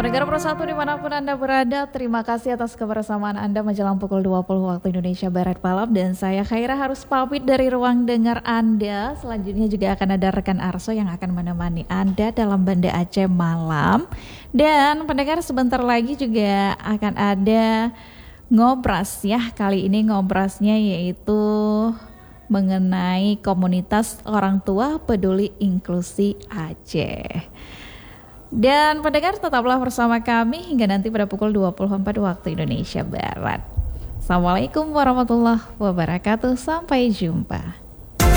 Pendengar Persatu dimanapun Anda berada, terima kasih atas kebersamaan Anda menjelang pukul 20 waktu Indonesia Barat malam. Dan saya Khaira harus pamit dari ruang dengar Anda. Selanjutnya juga akan ada rekan Arso yang akan menemani Anda dalam Banda Aceh malam. Dan pendengar sebentar lagi juga akan ada ngobras ya. Kali ini ngobrasnya yaitu mengenai komunitas orang tua peduli inklusi Aceh. Dan pendengar tetaplah bersama kami hingga nanti pada pukul 24 waktu Indonesia Barat. Assalamualaikum warahmatullahi wabarakatuh. Sampai jumpa.